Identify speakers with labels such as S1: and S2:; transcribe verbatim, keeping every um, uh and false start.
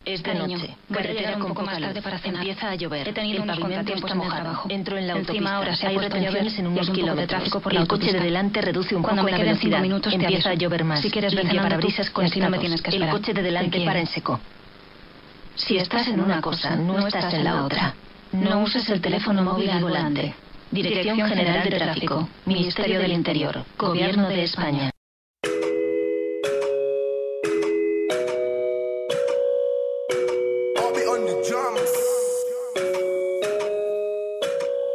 S1: Es de
S2: Cariño,
S1: noche.
S2: voy a
S1: Carretera
S2: llegar un
S1: con
S2: poco
S1: poca
S2: más tarde
S1: luz.
S2: para cenar.
S1: Empieza a llover.
S2: He tenido
S1: El
S2: unos
S1: pavimento
S2: contratiempos
S1: está
S2: en el
S1: mojado.
S2: trabajo.
S1: Entro en la
S2: Encima
S1: autopista.
S2: ahora se ha
S1: Hay
S2: puesto a llover
S1: retenciones en
S2: y
S1: unos
S2: hay un poco de
S1: kilómetros.
S2: tráfico por la
S1: El coche de
S2: autopista.
S1: delante reduce un
S2: Cuando
S1: poco
S2: me
S1: la
S2: queden cinco
S1: velocidad.
S2: minutos te
S1: Empieza
S2: aviso.
S1: a llover más.
S2: Si quieres, ve
S1: Limpia
S2: cenando tú,
S1: parabrisas con
S2: y así no me
S1: estratos.
S2: tienes que
S1: El
S2: esperar.
S1: coche de
S2: Te
S1: delante
S2: quiero.
S1: para en seco. Si estás en una cosa, no estás en la otra. No uses el teléfono móvil al volante. Dirección General de Tráfico. Ministerio del Interior. Gobierno de España.